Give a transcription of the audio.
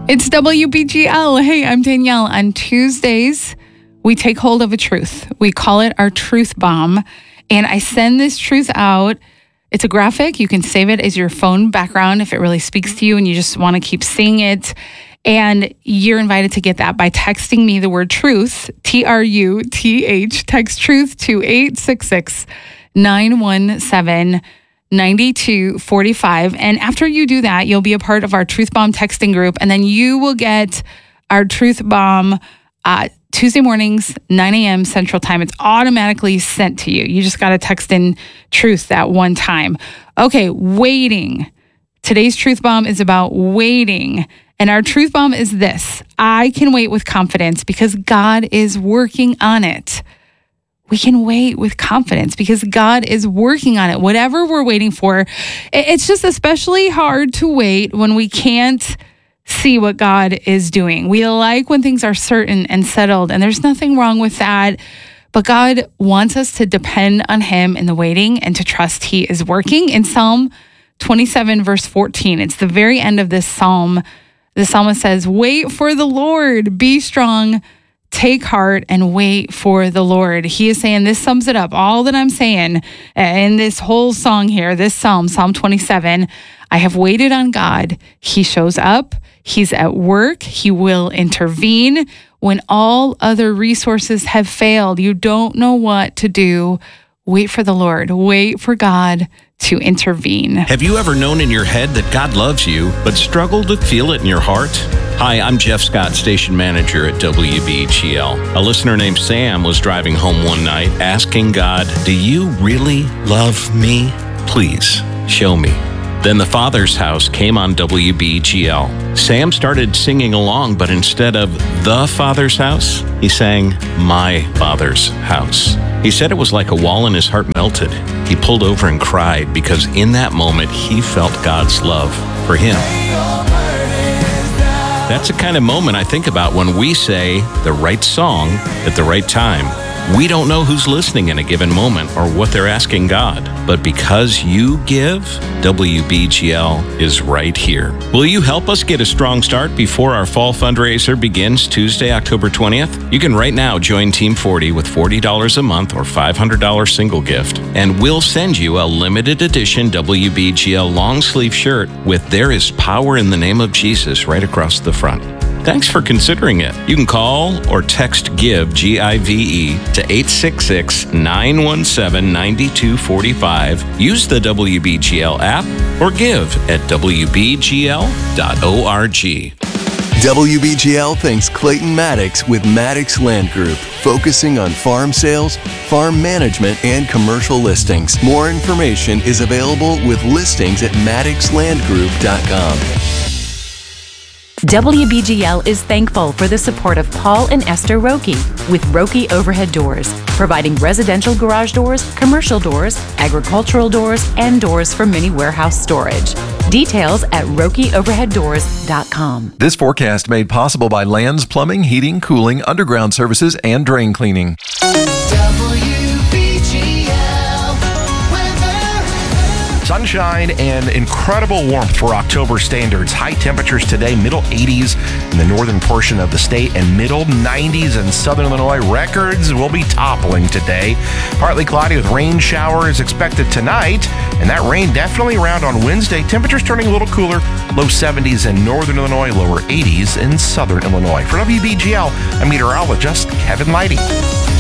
It's WBGL. Hey, I'm Danielle. On Tuesdays, we take hold of a truth. We call it our truth bomb. And I send this truth out. It's a graphic. You can save it as your phone background if it really speaks to you and you just want to keep seeing it. And you're invited to get that by texting me the word truth, TRUTH, text truth to 866-917-9245. And after you do that, you'll be a part of our Truth Bomb texting group. And then you will get our Truth Bomb Tuesday mornings, 9 a.m. Central Time. It's automatically sent to you. You just got to text in truth that one time. Okay, waiting. Today's Truth Bomb is about waiting. And our Truth Bomb is this: I can wait with confidence because God is working on it. We can wait with confidence because God is working on it. Whatever we're waiting for, it's just especially hard to wait when we can't see what God is doing. We like when things are certain and settled, and there's nothing wrong with that. But God wants us to depend on Him in the waiting and to trust He is working. In Psalm 27, verse 14, it's the very end of this psalm. The psalmist says, "Wait for the Lord, be strong, take heart, and wait for the Lord." He is saying, this sums it up, all that I'm saying in this whole song here, this psalm, Psalm 27, I have waited on God. He shows up. He's at work. He will intervene when all other resources have failed. You don't know what to do. Wait for the Lord. Wait for God to intervene. Have you ever known in your head that God loves you, but struggled to feel it in your heart? Hi, I'm Jeff Scott, station manager at WBGL. A listener named Sam was driving home one night asking God, "Do you really love me? Please show me." Then the Father's House came on WBGL. Sam started singing along, but instead of the Father's House, he sang My Father's House. He said it was like a wall in his heart melted. He pulled over and cried because in that moment, he felt God's love for him. That's the kind of moment I think about when we say the right song at the right time. We don't know who's listening in a given moment or what they're asking God, but because you give, WBGL is right here. Will you help us get a strong start before our fall fundraiser begins Tuesday, October 20th? You can right now join Team 40 with $40 a month or $500 single gift, and we'll send you a limited edition WBGL long sleeve shirt with "There is power in the name of Jesus" right across the front. Thanks for considering it. You can call or text GIVE, G-I-V-E, to 866-917-9245. Use the WBGL app or give at WBGL.org. WBGL thanks Clayton Maddox with Maddox Land Group, focusing on farm sales, farm management, and commercial listings. More information is available with listings at maddoxlandgroup.com. WBGL is thankful for the support of Paul and Esther Roque with Roque Overhead Doors, providing residential garage doors, commercial doors, agricultural doors, and doors for mini warehouse storage. Details at RoqueOverheadDoors.com. This forecast made possible by Lands Plumbing, Heating, Cooling, Underground Services, and Drain Cleaning. Sunshine and incredible warmth for October standards. High temperatures today, middle 80s in the northern portion of the state and middle 90s in southern Illinois. Records will be toppling today. Partly cloudy with rain showers expected tonight, and that rain definitely around on Wednesday. Temperatures turning a little cooler, low 70s in northern Illinois, lower 80s in southern Illinois. For WBGL, I'm meteorologist Kevin Lighty.